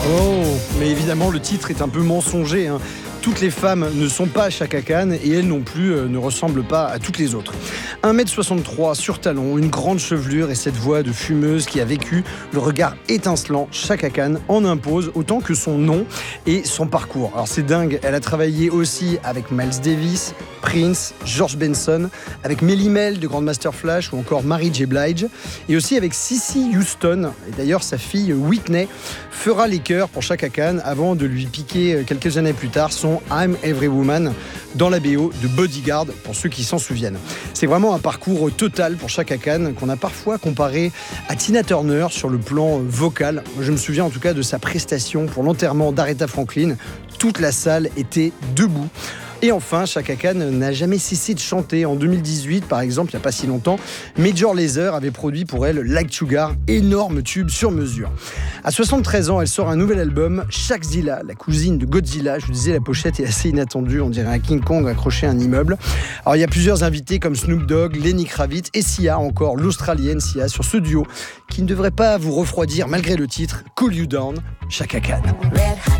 Oh, mais évidemment, le titre est un peu mensonger, hein. Toutes les femmes ne sont pas Chaka Khan et elles non plus ne ressemblent pas à toutes les autres. 1m63 sur talon, une grande chevelure et cette voix de fumeuse qui a vécu, le regard étincelant, Chaka Khan en impose autant que son nom et son parcours. Alors c'est dingue, elle a travaillé aussi avec Miles Davis, Prince, George Benson, avec Melly Mel de Grandmaster Flash ou encore Mary J. Blige et aussi avec Cissy Houston. Et d'ailleurs sa fille Whitney fera les chœurs pour Chaka Khan avant de lui piquer quelques années plus tard son I'm Every Woman dans la BO de Bodyguard, pour ceux qui s'en souviennent. C'est vraiment un parcours total pour Chaka Khan qu'on a parfois comparé à Tina Turner sur le plan vocal. Je me souviens en tout cas de sa prestation pour l'enterrement d'Aretha Franklin. Toute la salle était debout. Et enfin, Chaka Khan n'a jamais cessé de chanter. En 2018, par exemple, il n'y a pas si longtemps, Major Lazer avait produit pour elle Like Sugar, énorme tube sur mesure. À 73 ans, elle sort un nouvel album, Shakzilla, la cousine de Godzilla. Je vous disais, la pochette est assez inattendue, on dirait un King Kong accroché à un immeuble. Alors, il y a plusieurs invités comme Snoop Dogg, Lenny Kravitz et Sia, encore l'Australienne Sia, sur ce duo qui ne devrait pas vous refroidir malgré le titre Cool You Down, Chaka Khan.